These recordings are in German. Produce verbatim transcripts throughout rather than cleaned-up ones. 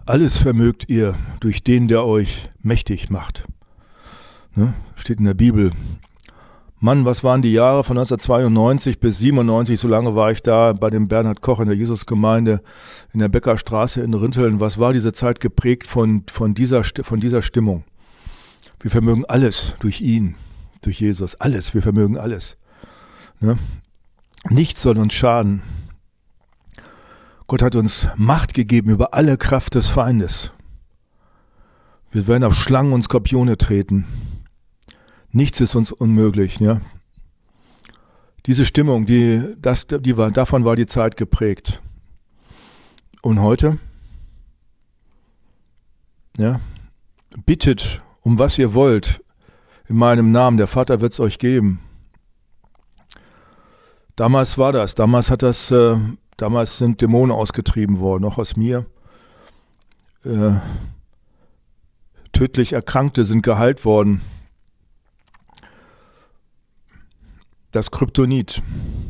Alles vermögt ihr durch den, der euch mächtig macht. Ne? Steht in der Bibel. Mann, was waren die Jahre von neunzehnhundertzweiundneunzig bis siebenundneunzig, so lange war ich da bei dem Bernhard Koch in der Jesusgemeinde in der Beckerstraße in Rinteln. Was war diese Zeit geprägt von, von, dieser, von dieser Stimmung? Wir vermögen alles durch ihn, durch Jesus, alles, wir vermögen alles. Ne? Nichts soll uns schaden. Gott hat uns Macht gegeben über alle Kraft des Feindes. Wir werden auf Schlangen und Skorpione treten. Nichts ist uns unmöglich. Ja? Diese Stimmung, die, das, die war, davon war die Zeit geprägt. Und heute? Ja? Bittet um was ihr wollt in meinem Namen. Der Vater wird es euch geben. Damals war das. Damals hat das, äh, damals sind Dämonen ausgetrieben worden, auch aus mir. Äh, tödlich Erkrankte sind geheilt worden. Das Kryptonit.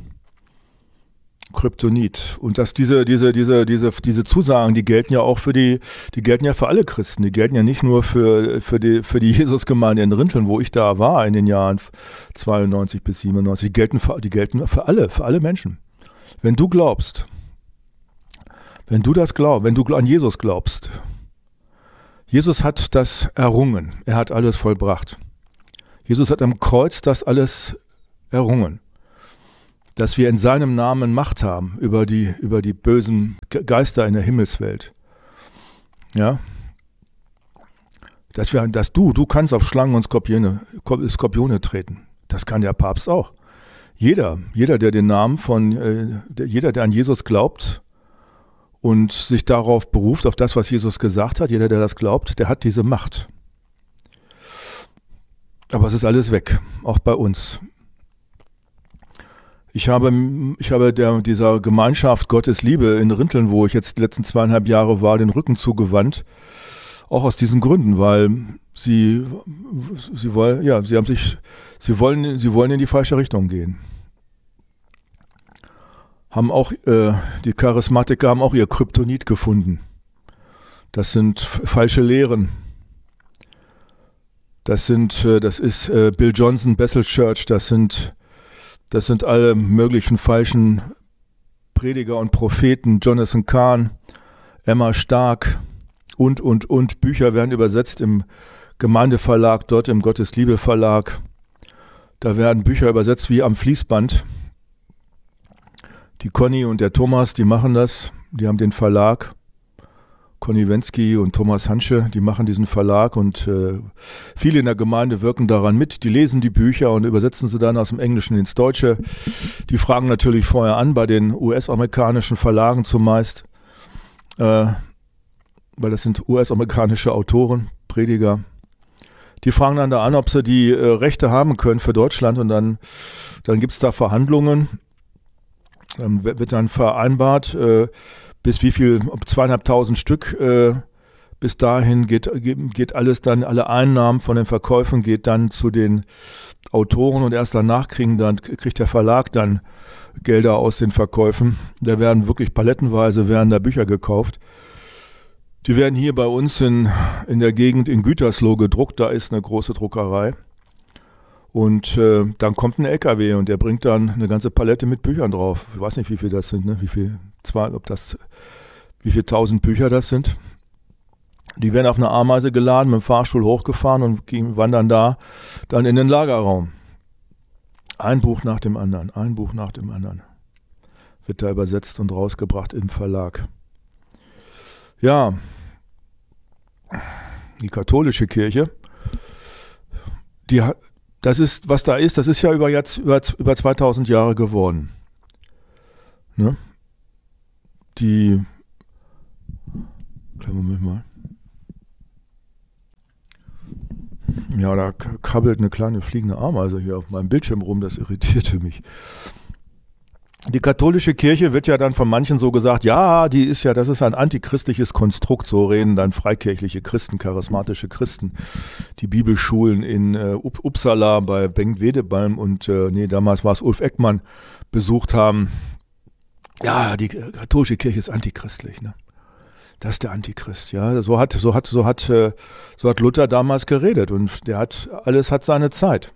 Kryptonit. Und dass diese, diese, diese, diese, diese Zusagen, die gelten ja auch für die, die gelten ja für alle Christen. Die gelten ja nicht nur für, für die, für die Jesusgemeinde in Rinteln, wo ich da war in den Jahren zweiundneunzig bis siebenundneunzig. Die gelten für, die gelten für alle, für alle Menschen. Wenn du glaubst, wenn du das glaubst, wenn du an Jesus glaubst, Jesus hat das errungen. Er hat alles vollbracht. Jesus hat am Kreuz das alles errungen, dass wir in seinem Namen Macht haben über die, über die bösen Geister in der Himmelswelt. Ja? Dass wir, dass du, du kannst auf Schlangen und Skorpione, Skorpione treten. Das kann der Papst auch. Jeder, jeder, der den Namen von, äh, der, jeder, der an Jesus glaubt und sich darauf beruft, auf das, was Jesus gesagt hat, jeder, der das glaubt, der hat diese Macht. Aber es ist alles weg, auch bei uns. Ich habe, ich habe der, dieser Gemeinschaft Gottes Liebe in Rinteln, wo ich jetzt die letzten zweieinhalb Jahre war, den Rücken zugewandt. Auch aus diesen Gründen, weil sie, sie wollen, ja, sie haben sich, sie wollen, sie wollen in die falsche Richtung gehen. Haben auch, äh, die Charismatiker haben auch ihr Kryptonit gefunden. Das sind falsche Lehren. Das sind, äh, das ist äh, Bill Johnson, Bethel Church, das sind Das sind alle möglichen falschen Prediger und Propheten, Jonathan Cahn, Emma Stark und, und, und. Bücher werden übersetzt im Gemeindeverlag, dort im Gottesliebe Verlag. Da werden Bücher übersetzt wie am Fließband. Die Conny und der Thomas, die machen das, die haben den Verlag. Conny Wensky und Thomas Hansche, die machen diesen Verlag und äh, viele in der Gemeinde wirken daran mit. Die lesen die Bücher und übersetzen sie dann aus dem Englischen ins Deutsche. Die fragen natürlich vorher an bei den U S-amerikanischen Verlagen zumeist, äh, weil das sind U S-amerikanische Autoren, Prediger. Die fragen dann da an, ob sie die äh, Rechte haben können für Deutschland und dann, dann gibt es da Verhandlungen. Ähm, wird dann vereinbart, äh, bis wie viel, zweieinhalbtausend Stück, äh, bis dahin geht, geht alles dann, alle Einnahmen von den Verkäufen geht dann zu den Autoren und erst danach kriegen dann, kriegt der Verlag dann Gelder aus den Verkäufen. Da werden wirklich palettenweise werden da Bücher gekauft. Die werden hier bei uns in, in der Gegend in Gütersloh gedruckt, da ist eine große Druckerei. Und äh, dann kommt ein L K W und der bringt dann eine ganze Palette mit Büchern drauf. Ich weiß nicht, wie viel das sind, ne? Wie viel, zwar, ob das, wie viel tausend Bücher das sind. Die werden auf eine Ameise geladen, mit dem Fahrstuhl hochgefahren und gehen, wandern da dann in den Lagerraum. Ein Buch nach dem anderen, ein Buch nach dem anderen. Wird da übersetzt und rausgebracht im Verlag. Ja, die katholische Kirche, die hat, das ist, was da ist, das ist ja über, jetzt, über, über zweitausend Jahre geworden. Ne? Die, kleinen Moment mal. Ja, da krabbelt eine kleine fliegende Ameise hier auf meinem Bildschirm rum, das irritierte mich. Die katholische Kirche wird ja dann von manchen so gesagt, ja, die ist ja, das ist ein antichristliches Konstrukt, so reden dann freikirchliche Christen, charismatische Christen, die Bibelschulen in äh, Uppsala bei Bengt Wedebalm und, äh, nee, damals war es Ulf Eckmann, besucht haben. Ja, die katholische Kirche ist antichristlich, ne? Das ist der Antichrist, ja. So hat, so hat, so hat, so hat Luther damals geredet und der hat, alles hat seine Zeit.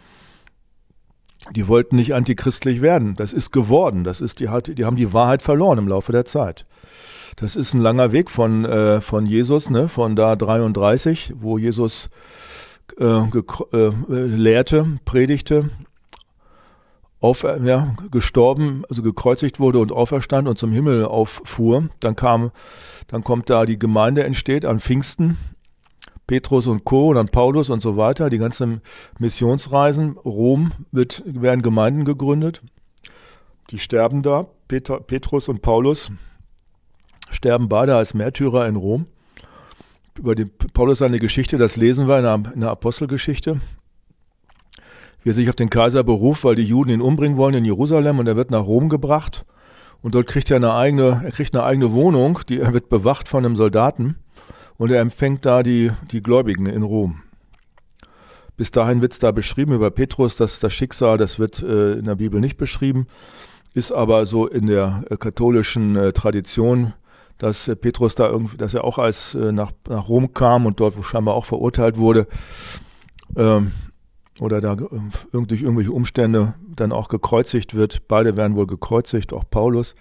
Die wollten nicht antichristlich werden. Das ist geworden. Das ist, die, die haben die Wahrheit verloren im Laufe der Zeit. Das ist ein langer Weg von, äh, von Jesus, ne, von da dreiunddreißig, wo Jesus äh, äh, lehrte, predigte, auf, ja, gestorben, also gekreuzigt wurde und auferstand und zum Himmel auffuhr. Dann kam, dann kommt da die Gemeinde, entsteht an Pfingsten. Petrus und Co. und dann Paulus und so weiter, die ganzen Missionsreisen. Rom wird, werden Gemeinden gegründet. Die sterben da. Peter, Petrus und Paulus sterben beide als Märtyrer in Rom. Über den Paulus seine Geschichte, das lesen wir in der, in der Apostelgeschichte. Wie er sich auf den Kaiser beruft, weil die Juden ihn umbringen wollen in Jerusalem und er wird nach Rom gebracht. Und dort kriegt er eine eigene, er kriegt eine eigene Wohnung, die er wird bewacht von einem Soldaten. Und er empfängt da die, die Gläubigen in Rom. Bis dahin wird es da beschrieben über Petrus, dass das Schicksal, das wird äh, in der Bibel nicht beschrieben, ist aber so in der äh, katholischen äh, Tradition, dass äh, Petrus da irgendwie, dass er auch als äh, nach, nach Rom kam und dort wo scheinbar auch verurteilt wurde ähm, oder da äh, durch irgendwelche Umstände dann auch gekreuzigt wird. Beide werden wohl gekreuzigt, auch Paulus.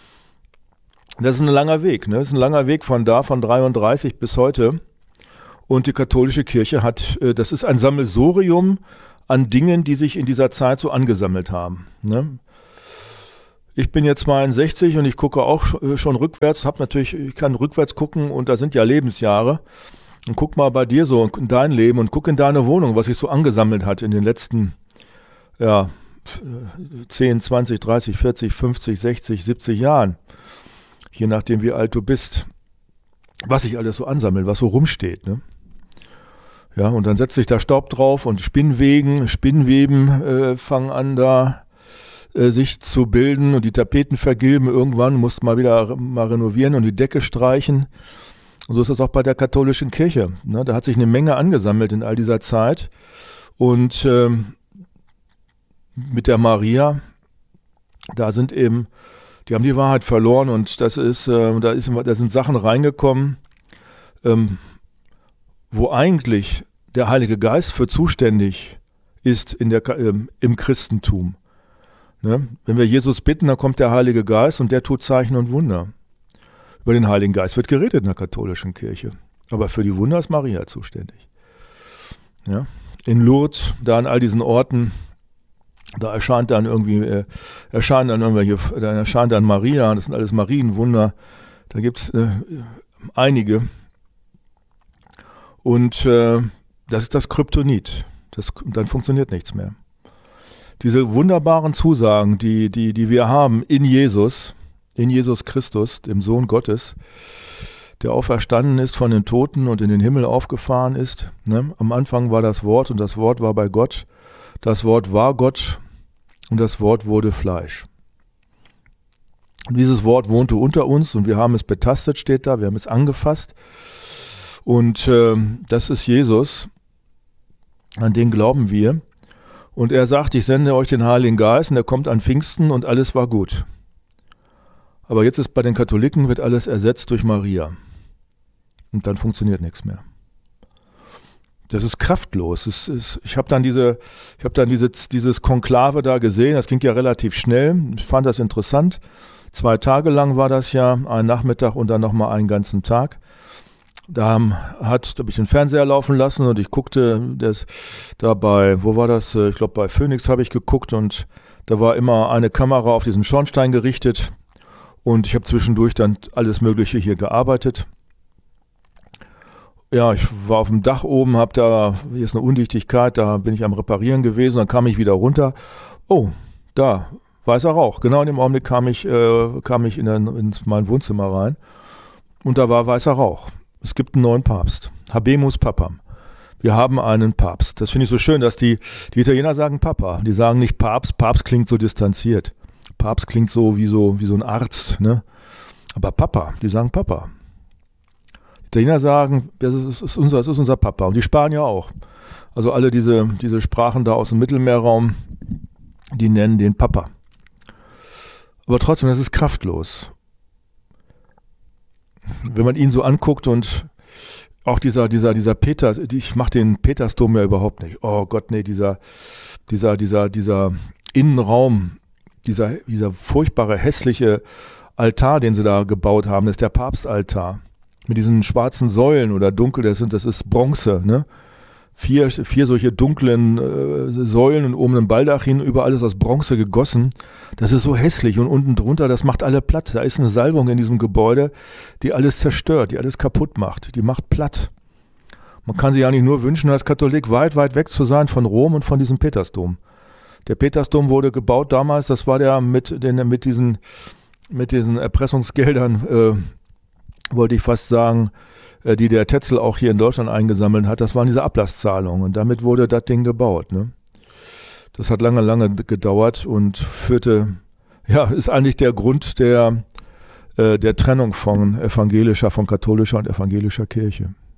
Das ist ein langer Weg, ne? Das ist ein langer Weg von da, von dreiunddreißig bis heute. Und die katholische Kirche hat, das ist ein Sammelsurium an Dingen, die sich in dieser Zeit so angesammelt haben, ne? Ich bin jetzt zweiundsechzig und ich gucke auch schon rückwärts, habe natürlich, ich kann rückwärts gucken und da sind ja Lebensjahre. Und guck mal bei dir so in dein Leben und guck in deine Wohnung, was sich so angesammelt hat in den letzten, ja, zehn, zwanzig, dreißig, vierzig, fünfzig, sechzig, siebzig Jahren. Je nachdem, wie alt du bist, was sich alles so ansammelt, was so rumsteht, ne? Ja, und dann setzt sich da Staub drauf und Spinnweben, Spinnweben äh, fangen an da äh, sich zu bilden und die Tapeten vergilben irgendwann, musst mal wieder mal renovieren und die Decke streichen. Und so ist das auch bei der katholischen Kirche, ne? Da hat sich eine Menge angesammelt in all dieser Zeit und ähm, mit der Maria, da sind eben die haben die Wahrheit verloren und das ist, äh, da, ist, da sind Sachen reingekommen, ähm, wo eigentlich der Heilige Geist für zuständig ist in der, ähm, im Christentum. Ne? Wenn wir Jesus bitten, dann kommt der Heilige Geist und der tut Zeichen und Wunder. Über den Heiligen Geist wird geredet in der katholischen Kirche. Aber für die Wunder ist Maria zuständig. Ja? In Lourdes, da an all diesen Orten, da erscheint dann irgendwie, äh, erscheinen dann irgendwelche, da erscheint dann Maria, das sind alles Marienwunder, da gibt es äh, einige. Und äh, das ist das Kryptonit. Das, dann funktioniert nichts mehr. Diese wunderbaren Zusagen, die, die, die wir haben in Jesus, in Jesus Christus, dem Sohn Gottes, der auferstanden ist von den Toten und in den Himmel aufgefahren ist. Ne? Am Anfang war das Wort und das Wort war bei Gott. Das Wort war Gott und das Wort wurde Fleisch. Und dieses Wort wohnte unter uns und wir haben es betastet, steht da, wir haben es angefasst. Und äh, das ist Jesus, an den glauben wir. Und er sagt, ich sende euch den Heiligen Geist und er kommt an Pfingsten und alles war gut. Aber jetzt ist bei den Katholiken, wird alles ersetzt durch Maria. Und dann funktioniert nichts mehr. Das ist kraftlos. Es ist, ich habe dann, diese, ich hab dann diese, dieses Konklave da gesehen, das ging ja relativ schnell. Ich fand das interessant. Zwei Tage lang war das ja, ein Nachmittag und dann nochmal einen ganzen Tag. Da hat, da habe ich den Fernseher laufen lassen und ich guckte das dabei, wo war das? Ich glaube bei Phoenix habe ich geguckt und da war immer eine Kamera auf diesen Schornstein gerichtet und ich habe zwischendurch dann alles Mögliche hier gearbeitet. Ja, ich war auf dem Dach oben, hab da, hier ist eine Undichtigkeit, da bin ich am Reparieren gewesen, dann kam ich wieder runter. Oh, da, weißer Rauch. Genau in dem Augenblick kam ich, äh, kam ich in, den, in mein Wohnzimmer rein und da war weißer Rauch. Es gibt einen neuen Papst, Habemus Papam. Wir haben einen Papst. Das finde ich so schön, dass die, die Italiener sagen Papa. Die sagen nicht Papst, Papst klingt so distanziert. Papst klingt so wie so, wie so ein Arzt, ne? Aber Papa, die sagen Papa. Italiener sagen, das ist, ist, unser, das ist unser Papa. Und die Spanier auch. Also alle diese, diese Sprachen da aus dem Mittelmeerraum, die nennen den Papa. Aber trotzdem, das ist kraftlos. wenn man ihn so anguckt und auch dieser, dieser, dieser Peter, ich mache den Petersdom ja überhaupt nicht. Oh Gott, nee, dieser, dieser, dieser, dieser Innenraum, dieser, dieser furchtbare, hässliche Altar, den sie da gebaut haben, das ist der Papstaltar. Mit diesen schwarzen Säulen oder dunkel, das, sind, das ist Bronze, ne? Vier, vier solche dunklen äh, Säulen und oben ein Baldachin, überall ist aus Bronze gegossen. Das ist so hässlich und unten drunter, das macht alle platt. Da ist eine Salbung in diesem Gebäude, die alles zerstört, die alles kaputt macht, die macht platt. Man kann sich eigentlich nur wünschen, als Katholik weit, weit weg zu sein von Rom und von diesem Petersdom. Der Petersdom wurde gebaut damals, das war der mit, den, mit, diesen, mit diesen Erpressungsgeldern, äh, wollte ich fast sagen, die der Tetzel auch hier in Deutschland eingesammelt hat, das waren diese Ablasszahlungen und damit wurde das Ding gebaut. Ne? Das hat lange, lange gedauert und führte, ja, ist eigentlich der Grund der, äh, der Trennung von evangelischer, von katholischer und evangelischer Kirche.